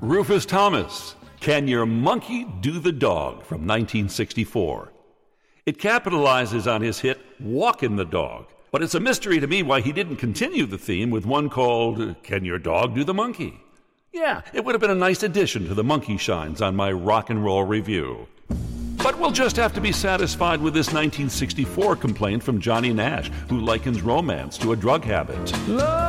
Rufus Thomas, Can Your Monkey Do the Dog from 1964. It capitalizes on his hit Walkin' the Dog, but it's a mystery to me why he didn't continue the theme with one called Can Your Dog Do the Monkey? Yeah, it would have been a nice addition to the monkey shines on my rock and roll review. But we'll just have to be satisfied with this 1964 complaint from Johnny Nash, who likens romance to a drug habit.